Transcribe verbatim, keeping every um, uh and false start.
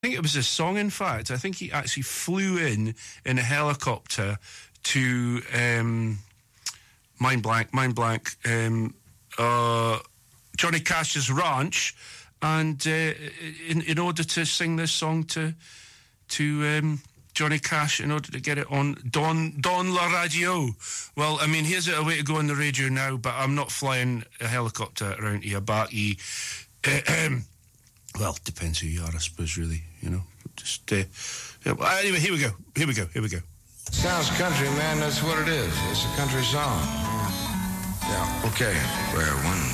I think it was a song, in fact. I think he actually flew in in a helicopter to um, mind blank, mind blank, um, uh, Johnny Cash's ranch, and uh, in in order to sing this song to to um, Johnny Cash, in order to get it on Don Don La Radio. Well, I mean, here's a way to go on the radio now, but I'm not flying a helicopter around here, Barty. Well, depends who you are, I suppose, really, you know. Just, uh, yeah, well, anyway, here we go, here we go, here we go. Sounds country, man, that's what it is. It's a country song. Yeah, okay. Well, one...